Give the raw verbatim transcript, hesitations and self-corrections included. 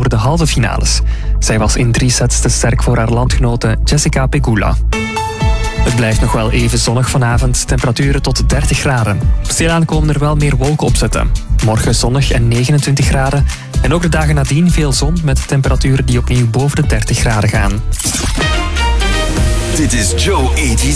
voor de halve finales. Zij was in drie sets te sterk voor haar landgenote Jessica Pegula. Het blijft nog wel even zonnig vanavond, temperaturen tot dertig graden. Stilaan komen er wel meer wolken opzetten. Morgen zonnig en negenentwintig graden. En ook de dagen nadien veel zon met temperaturen die opnieuw boven de dertig graden gaan. Dit is Joe tachtig.